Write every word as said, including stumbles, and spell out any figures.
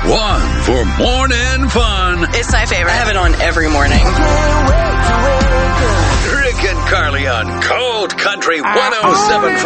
one for morning fun. It's my favorite. I have it on every morning. Rick and Carly on Cold Country one oh seven point five.